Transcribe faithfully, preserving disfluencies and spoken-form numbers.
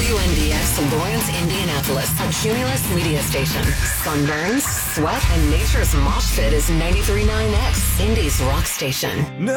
W N D X Lawrence, Indianapolis, a Cumulus media station. Sunburns, sweat, and nature's mosh pit is ninety-three point nine X, Indy's rock station. No.